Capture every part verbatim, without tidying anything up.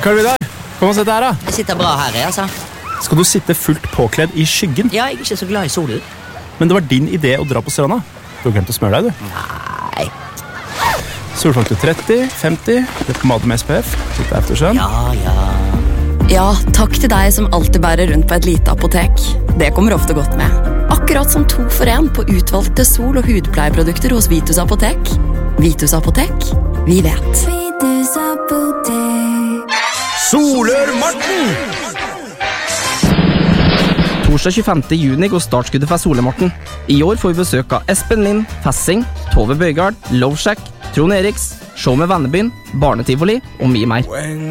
Karl Vidar, kom og sett her da. Jeg sitter bra her, jeg, altså. Skal du sitte fullt påkledd i skyggen? Ja, jeg er ikke så glad i solen. Men det var din idé å dra på stranda. Du har glemt å smøre deg, du. Nei. Solfaktor tretti, femti, det pomade med S P F, litt eftersønn. Ja, ja. Ja, takk til deg som alltid bærer rundt på et lite apotek. Det kommer ofte godt med. Akkurat som to for en på utvalgte sol- og hudpleieprodukter hos Vitus Apotek. Vitus Apotek, vi vet. Vitus Apotek. Solør-Marten! Torsdag tjuefemte juni går startskuddet for Solør-Marten. I år får vi besøk av Espen Lind, Fassing, Tove Bøygard, Loveshack, Trond Eriks, Show med Vennebyen, Barnetivoli og mye mer.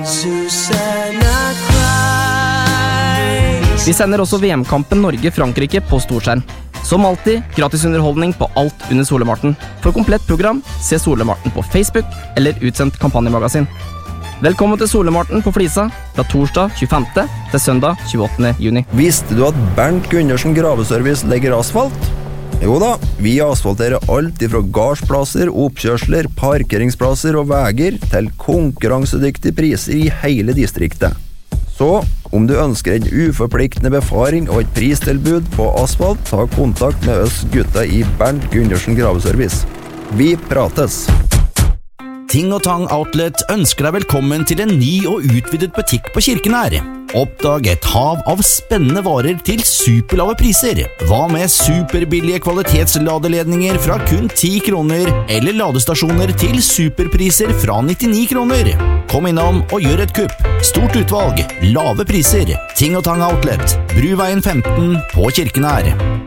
Vi sender også V M-kampen Norge-Frankrike på storskjerm. Som alltid, gratis underholdning på alt under Solør-Marten. For komplett program, se Solør-Marten på Facebook eller utsendt kampanjemagasin. Velkommen til Solør-Marten på Flisa, fra torsdag tjuefemte til søndag tjueåttende juni. Visste du at Bernt Gundersen Graveservice legger asfalt? Jo da, vi asfalterer alt fra gardsplasser, oppkjørsler, parkeringsplasser og veger til konkurransedyktige priser i hele distriktet. Så, om du ønsker en uforpliktende befaring og et pristilbud på asfalt, ta kontakt med oss gutta i Bernt Gundersen Graveservice. Vi prates! Ting og Tang Outlet ønsker deg velkommen til en ny og utvidet butikk på Kirkenær. Oppdag et hav av spennende varer til superlave priser. Hva med superbillige kvalitetsladeledninger fra kun ti kroner, eller ladestasjoner til superpriser fra nittini kroner? Kom innom og gjør et kupp. Stort utvalg, lave priser. Ting og Tang Outlet, Bruveien femten på Kirkenær.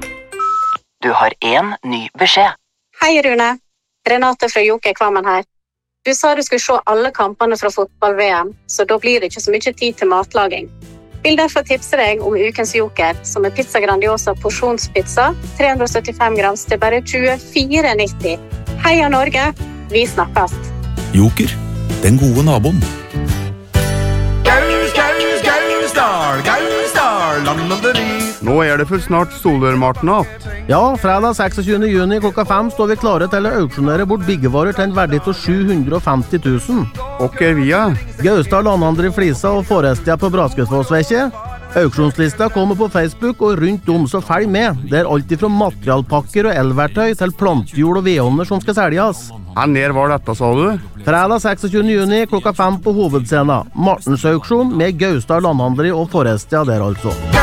Du har en ny beskjed. Hei Rune, Renate fra Joker Kvammen her. Du sa du skulle se alle kampene fra fotball-V M, så da blir det ikke så mye tid til matlaging. Vil derfor tipse deg om ukens Joker, som er pizza grandiosa porsjonspizza, tre hundre og syttifem grams til bare tjuefire nitti. Heia Norge, vi snakkes! Joker, den gode naboen. Gaus, gaus, gausdal, gausdal, landanderi. Nå er det for snart Solør-Marten att. Ja, fredag seksogtyvende juni klokka fem står vi klare til å auksjonere bort byggevarer til en verdi til sju hundre og femti tusen. Ok, vi er. Gaustad Landhandler i Flisa og Forestia på Braskesfossvekje. Auksjonslista kommer på Facebook og rundt om, så følg med. Det er alt fra materialpakker og elverktøy til plantehjul og vedovner som skal selges. Her nær var dette, sa du? Fredag seksogtyvende juni klokka fem på hovedscenen. Martens auksjon med Gaustad Landhandler og Forestia der altså.